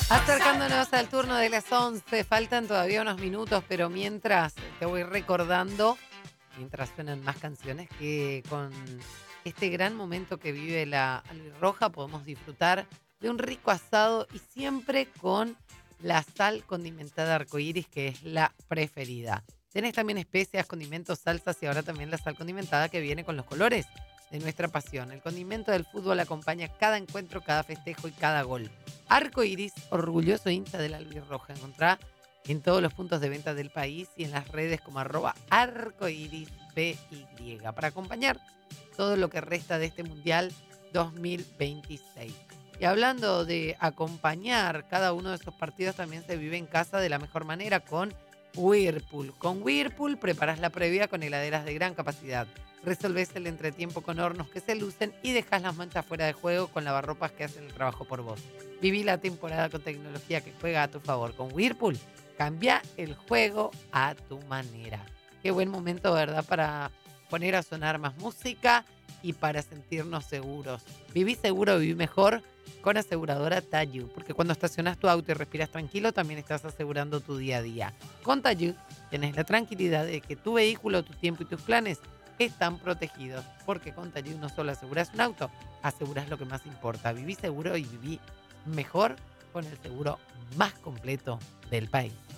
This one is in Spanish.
Acercándonos al turno de las 11, faltan todavía unos minutos, pero mientras te voy recordando, mientras suenan más canciones, que con este gran momento que vive la albirroja podemos disfrutar de un rico asado y siempre con la sal condimentada arcoíris, que es la preferida. Tenés también especias, condimentos, salsas y ahora también la sal condimentada que viene con los colores de nuestra pasión. El condimento del fútbol acompaña cada encuentro, cada festejo y cada gol. Arco Iris, orgulloso hincha del albirroja. Encontrá en todos los puntos de venta del país y en las redes como @arcoirisPY para acompañar todo lo que resta de este Mundial 2026. Y hablando de acompañar, cada uno de esos partidos también se vive en casa de la mejor manera con Whirlpool. Con Whirlpool preparas la previa con heladeras de gran capacidad. Resolvés el entretiempo con hornos que se lucen y dejas las manchas fuera de juego con lavarropas que hacen el trabajo por vos. Viví la temporada con tecnología que juega a tu favor. Con Whirlpool, cambia el juego a tu manera. Qué buen momento, ¿verdad? Para poner a sonar más música y para sentirnos seguros. Viví seguro, viví mejor con aseguradora Tayu, porque cuando estacionas tu auto y respiras tranquilo, también estás asegurando tu día a día. Con Tayu tienes la tranquilidad de que tu vehículo, tu tiempo y tus planes están protegidos, porque con Tayu no solo aseguras un auto, aseguras lo que más importa. Viví seguro y viví mejor con el seguro más completo del país.